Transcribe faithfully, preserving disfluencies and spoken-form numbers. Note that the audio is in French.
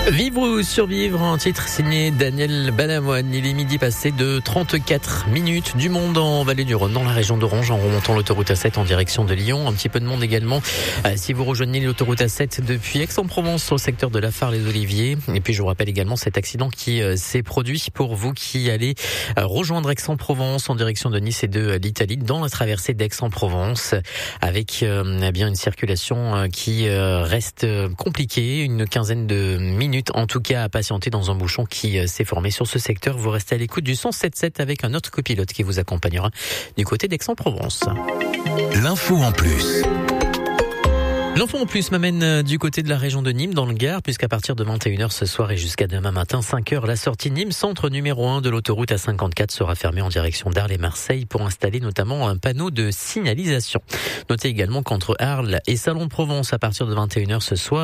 Vivre ou survivre, un titre signé Daniel Balavoine. Il est midi passé de trente-quatre minutes. Du monde en Vallée du Rhône, dans la région d'Orange, en remontant l'autoroute A sept en direction de Lyon. Un petit peu de monde également si vous rejoignez l'autoroute A sept depuis Aix-en-Provence au secteur de la Phare-les-Oliviers. Et puis je vous rappelle également cet accident qui s'est produit pour vous qui allez rejoindre Aix-en-Provence en direction de Nice et de l'Italie dans la traversée d'Aix-en-Provence, avec euh, bien une circulation qui reste compliquée, une quinzaine de minutes en tout cas à patienter dans un bouchon qui s'est formé sur ce secteur. Vous restez à l'écoute du cent sept sept avec un autre copilote qui vous accompagnera du côté d'Aix-en-Provence. L'info en plus. L'info en plus m'amène du côté de la région de Nîmes, dans le Gard, puisqu'à partir de vingt et une heures ce soir et jusqu'à demain matin, cinq heures, la sortie Nîmes, centre numéro un de l'autoroute A cinquante-quatre, sera fermée en direction d'Arles et Marseille pour installer notamment un panneau de signalisation. Notez également qu'entre Arles et Salon de Provence, à partir de vingt et une heures ce soir,